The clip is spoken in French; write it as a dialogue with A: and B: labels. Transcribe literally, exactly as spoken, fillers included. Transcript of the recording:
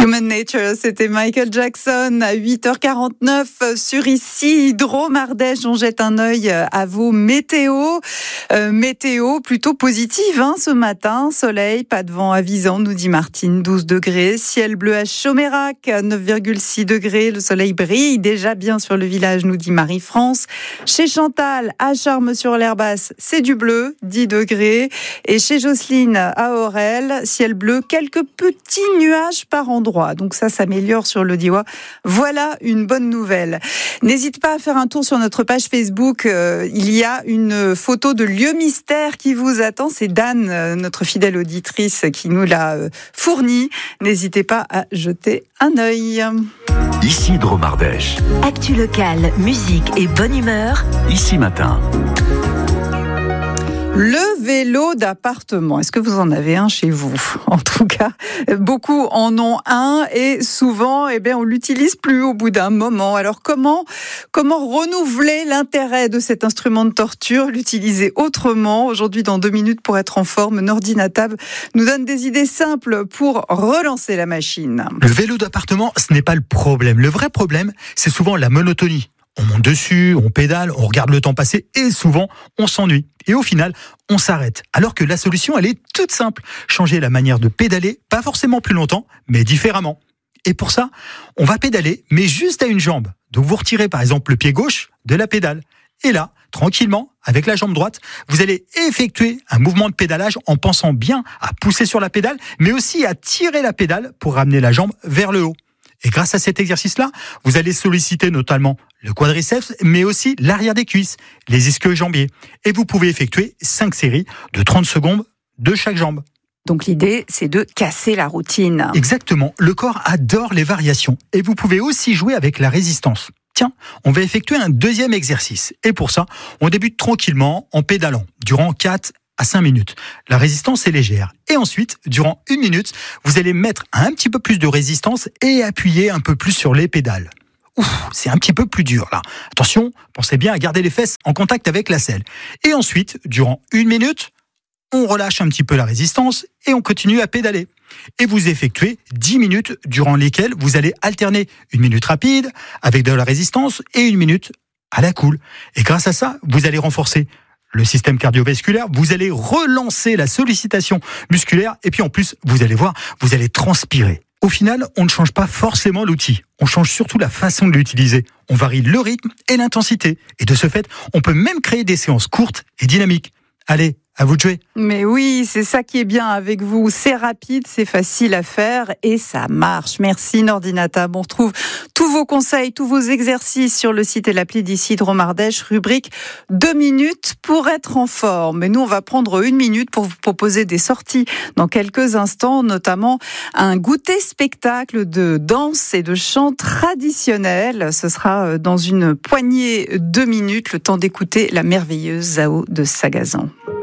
A: Human Nature, c'était Michael Jackson à huit heures quarante-neuf sur Ici Hydro Ardèche. On jette un œil à vos météos. Euh, météo plutôt positive hein, ce matin. Soleil, pas de vent avisant, nous dit Martine, douze degrés. Ciel bleu à Chaumérac, neuf virgule six degrés. Le soleil brille déjà bien sur le village, nous dit Marie-France. Chez Chantal, à Charmes-sur-l'Herbasse, c'est du bleu, dix degrés. Et chez Jocelyne, à Aurel, ciel bleu, quelques petits nuages par endroit. Donc ça s'améliore sur le Diois. Voilà une bonne nouvelle. N'hésite pas à faire un tour sur notre page Facebook. Euh, il y a une photo de lieu mystère qui vous attend. C'est Dan, euh, notre fidèle auditrice, qui nous l'a euh, fourni. N'hésitez pas à jeter un œil.
B: Ici Hydro Ardèche.
C: Actu locale, musique et bonne humeur.
B: Ici Matin.
A: Le vélo d'appartement, est-ce que vous en avez un chez vous ? En tout cas, beaucoup en ont un et souvent, eh bien, on l'utilise plus au bout d'un moment. Alors comment, comment renouveler l'intérêt de cet instrument de torture, l'utiliser autrement ? Aujourd'hui, dans deux minutes pour être en forme, Nordinatab nous donne des idées simples pour relancer la machine.
D: Le vélo d'appartement, ce n'est pas le problème. Le vrai problème, c'est souvent la monotonie. On monte dessus, on pédale, on regarde le temps passer et souvent, on s'ennuie. Et au final, on s'arrête. Alors que la solution, elle est toute simple. Changer la manière de pédaler, pas forcément plus longtemps, mais différemment. Et pour ça, on va pédaler, mais juste à une jambe. Donc vous retirez par exemple le pied gauche de la pédale. Et là, tranquillement, avec la jambe droite, vous allez effectuer un mouvement de pédalage en pensant bien à pousser sur la pédale, mais aussi à tirer la pédale pour ramener la jambe vers le haut. Et grâce à cet exercice-là, vous allez solliciter notamment le quadriceps, mais aussi l'arrière des cuisses, les ischio-jambiers. Et vous pouvez effectuer cinq séries de trente secondes de chaque jambe.
A: Donc l'idée, c'est de casser la routine.
D: Exactement. Le corps adore les variations. Et vous pouvez aussi jouer avec la résistance. Tiens, on va effectuer un deuxième exercice. Et pour ça, on débute tranquillement en pédalant durant quatre à cinq minutes. La résistance est légère. Et ensuite, durant une minute, vous allez mettre un petit peu plus de résistance et appuyer un peu plus sur les pédales. Ouf, c'est un petit peu plus dur là. Attention, pensez bien à garder les fesses en contact avec la selle. Et ensuite, durant une minute, on relâche un petit peu la résistance et on continue à pédaler. Et vous effectuez dix minutes durant lesquelles vous allez alterner une minute rapide avec de la résistance et une minute à la cool. Et grâce à ça, vous allez renforcer le système cardiovasculaire, vous allez relancer la sollicitation musculaire et puis en plus, vous allez voir, vous allez transpirer. Au final, on ne change pas forcément l'outil, on change surtout la façon de l'utiliser. On varie le rythme et l'intensité. Et de ce fait, on peut même créer des séances courtes et dynamiques. Allez, à vous de jouer.
A: Mais oui, c'est ça qui est bien avec vous. C'est rapide, c'est facile à faire et ça marche. Merci Nordinatab. On retrouve tous vos conseils, tous vos exercices sur le site et l'appli d'Ici Hydro Ardèche, rubrique deux minutes pour être en forme. Et nous, on va prendre une minute pour vous proposer des sorties dans quelques instants, notamment un goûter spectacle de danse et de chant traditionnel. Ce sera dans une poignée de minutes, le temps d'écouter la merveilleuse Zao de Sagazan.